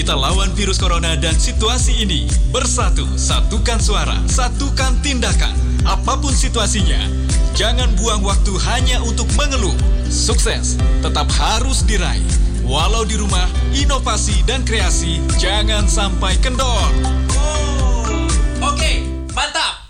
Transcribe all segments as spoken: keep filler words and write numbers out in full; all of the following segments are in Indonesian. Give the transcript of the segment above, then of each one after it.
kita lawan virus corona dan situasi ini. Bersatu, satukan suara, satukan tindakan. Apapun situasinya, jangan buang waktu hanya untuk mengeluh. Sukses tetap harus diraih. Walau di rumah, inovasi dan kreasi jangan sampai kendor. Oh, oke, okay, mantap.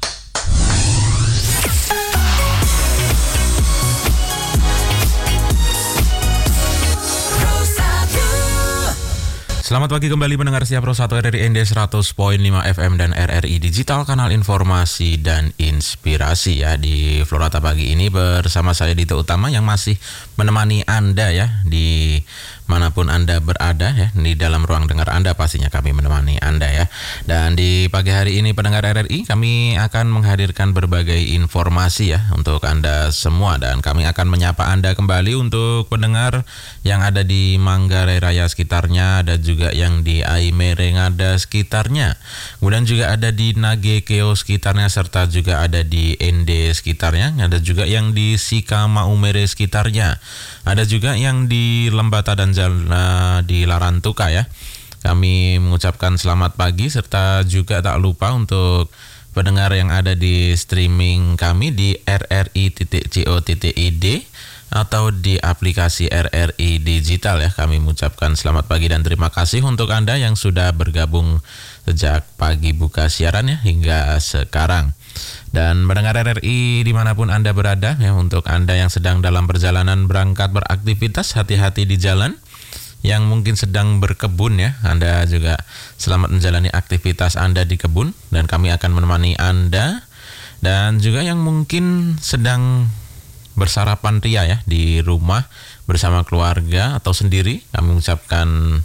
Selamat pagi kembali pendengar setia Pro satu R R I N D seratus koma lima F M dan R R I Digital, kanal informasi dan inspirasi ya. Di Florata pagi ini bersama saya Dito Utama yang masih menemani Anda ya, di manapun Anda berada ya, di dalam ruang dengar Anda pastinya kami menemani Anda ya. Dan di pagi hari ini pendengar R R I, kami akan menghadirkan berbagai informasi ya untuk Anda semua, dan kami akan menyapa Anda kembali untuk pendengar yang ada di Manggarai Raya sekitarnya, ada juga yang di Aimere Ngada sekitarnya, kemudian juga ada di Nagekeo sekitarnya, serta juga ada di Ende sekitarnya, ada juga yang di Sikamaumere sekitarnya, ada juga yang di Lembata dan Jala di Larantuka ya. Kami mengucapkan selamat pagi, serta juga tak lupa untuk pendengar yang ada di streaming kami di r r i titik co titik i d atau di aplikasi R R I Digital ya. Kami mengucapkan selamat pagi dan terima kasih untuk Anda yang sudah bergabung sejak pagi buka siaran ya hingga sekarang. Dan mendengar R R I dimanapun Anda berada ya, untuk Anda yang sedang dalam perjalanan berangkat beraktivitas, hati-hati di jalan. Yang mungkin sedang berkebun ya, Anda juga selamat menjalani aktivitas Anda di kebun, dan kami akan menemani Anda. Dan juga yang mungkin sedang bersarapan ria ya di rumah bersama keluarga atau sendiri, kami mengucapkan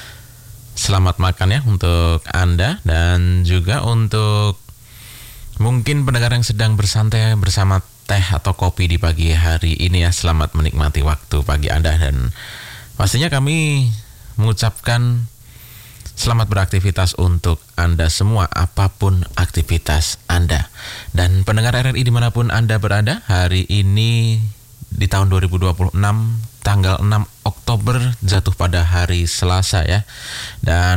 selamat makan ya untuk Anda. Dan juga untuk mungkin pendengar yang sedang bersantai bersama teh atau kopi di pagi hari ini ya, selamat menikmati waktu pagi Anda. Dan pastinya kami mengucapkan selamat beraktivitas untuk Anda semua, apapun aktivitas Anda. Dan pendengar R R I dimanapun Anda berada, hari ini di tahun dua ribu dua puluh enam, tanggal enam Oktober, jatuh pada hari Selasa ya. Dan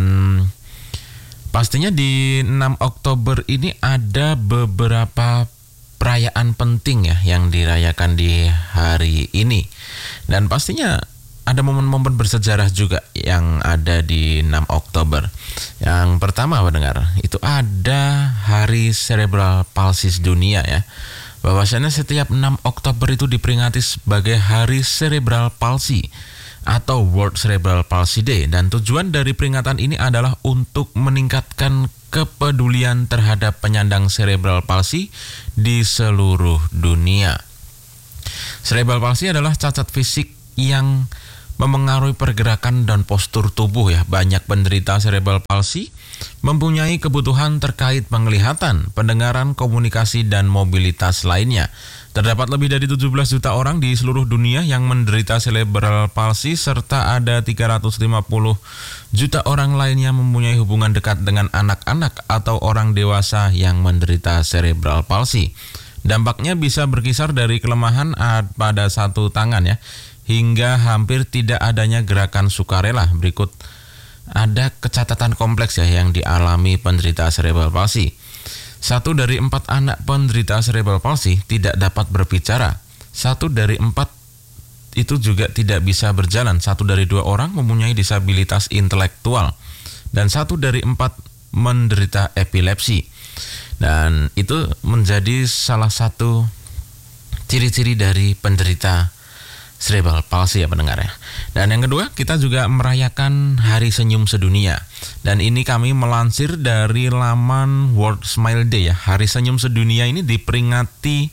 pastinya di enam Oktober ini ada beberapa perayaan penting ya yang dirayakan di hari ini. Dan pastinya ada momen-momen bersejarah juga yang ada di enam Oktober. Yang pertama pendengar, itu ada Hari Cerebral Palsy Dunia ya. Bahwasanya setiap enam Oktober itu diperingati sebagai Hari Cerebral Palsy atau World Cerebral Palsy Day, dan tujuan dari peringatan ini adalah untuk meningkatkan kepedulian terhadap penyandang cerebral palsy di seluruh dunia. Cerebral palsy adalah cacat fisik yang memengaruhi pergerakan dan postur tubuh ya. Banyak penderita cerebral palsy mempunyai kebutuhan terkait penglihatan, pendengaran, komunikasi, dan mobilitas lainnya. Terdapat lebih dari tujuh belas juta orang di seluruh dunia yang menderita cerebral palsy, serta ada tiga ratus lima puluh juta orang lainnya mempunyai hubungan dekat dengan anak-anak atau orang dewasa yang menderita cerebral palsy. Dampaknya bisa berkisar dari kelemahan pada satu tangan ya, hingga hampir tidak adanya gerakan sukarela. Berikut ada catatan kompleks ya yang dialami penderita cerebral palsy. Satu dari empat anak penderita cerebral palsy tidak dapat berbicara. Satu dari empat itu juga tidak bisa berjalan. Satu dari dua orang mempunyai disabilitas intelektual. Dan satu dari empat menderita epilepsi. Dan itu menjadi salah satu ciri-ciri dari penderita cerebral palsy ya pendengar ya. Dan yang kedua, kita juga merayakan Hari Senyum Sedunia. Dan ini kami melansir dari laman World Smile Day ya. Hari Senyum Sedunia ini diperingati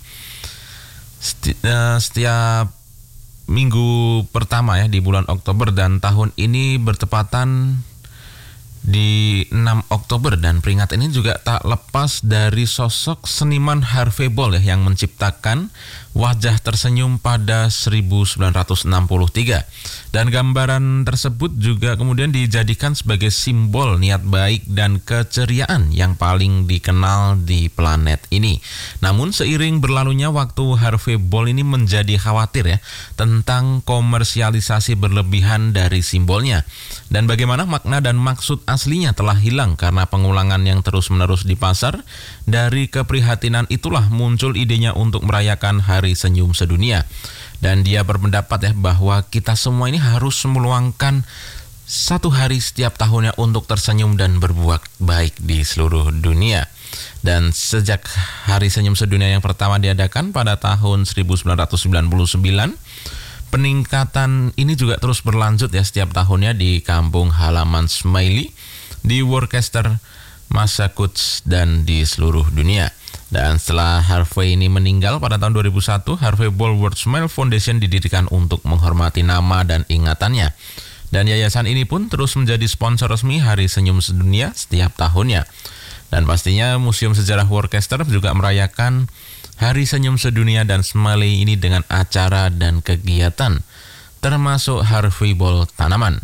seti- uh, setiap minggu pertama ya di bulan Oktober, dan tahun ini bertepatan di enam Oktober, dan peringatan ini juga tak lepas dari sosok seniman Harvey Ball ya, yang menciptakan wajah tersenyum pada seribu sembilan ratus enam puluh tiga, dan gambaran tersebut juga kemudian dijadikan sebagai simbol niat baik dan keceriaan yang paling dikenal di planet ini. Namun seiring berlalunya waktu, Harvey Ball ini menjadi khawatir ya tentang komersialisasi berlebihan dari simbolnya, dan bagaimana makna dan maksud aslinya telah hilang karena pengulangan yang terus-menerus di pasar. Dari keprihatinan itulah muncul idenya untuk merayakan Hari Senyum Sedunia. Dan dia berpendapat ya bahwa kita semua ini harus meluangkan satu hari setiap tahunnya untuk tersenyum dan berbuat baik di seluruh dunia. Dan sejak Hari Senyum Sedunia yang pertama diadakan pada tahun seribu sembilan ratus sembilan puluh sembilan, peningkatan ini juga terus berlanjut ya setiap tahunnya di kampung halaman Smiley, di Worcester, Massachusetts, dan di seluruh dunia. Dan setelah Harvey ini meninggal pada tahun dua ribu satu, Harvey Ball World Smile Foundation didirikan untuk menghormati nama dan ingatannya. Dan yayasan ini pun terus menjadi sponsor resmi Hari Senyum Sedunia setiap tahunnya. Dan pastinya Museum Sejarah Worcester juga merayakan Hari Senyum Sedunia dan Smiley ini dengan acara dan kegiatan, termasuk Harvey Ball tanaman.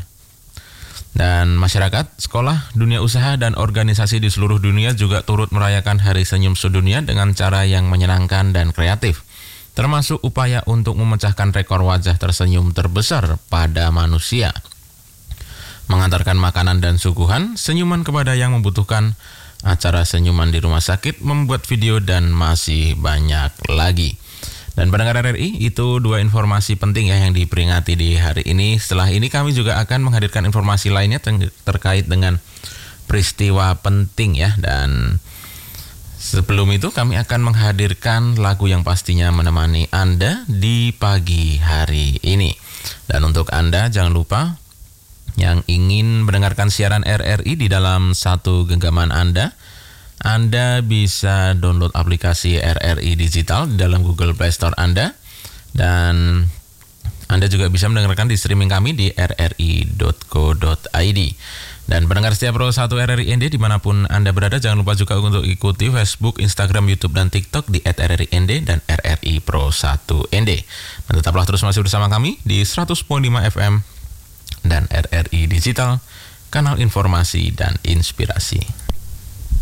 Dan masyarakat, sekolah, dunia usaha, dan organisasi di seluruh dunia juga turut merayakan Hari Senyum Sedunia dengan cara yang menyenangkan dan kreatif, termasuk upaya untuk memecahkan rekor wajah tersenyum terbesar pada manusia, mengantarkan makanan dan suguhan, senyuman kepada yang membutuhkan, acara senyuman di rumah sakit, membuat video, dan masih banyak lagi. Dan pendengar R R I, itu dua informasi penting ya yang diperingati di hari ini. Setelah ini kami juga akan menghadirkan informasi lainnya ter- terkait dengan peristiwa penting ya. Dan sebelum itu kami akan menghadirkan lagu yang pastinya menemani Anda di pagi hari ini. Dan untuk Anda jangan lupa yang ingin mendengarkan siaran R R I di dalam satu genggaman Anda, Anda bisa download aplikasi R R I Digital di dalam Google Play Store Anda, dan Anda juga bisa mendengarkan di streaming kami di r r i dot co dot i d. Dan pendengar setia Pro satu R R I N D dimanapun Anda berada, jangan lupa juga untuk ikuti Facebook, Instagram, YouTube, dan TikTok di et r r i n d dan R R I Pro satu N D. Dan tetaplah terus masih bersama kami di seratus koma lima F M dan R R I Digital, kanal informasi dan inspirasi.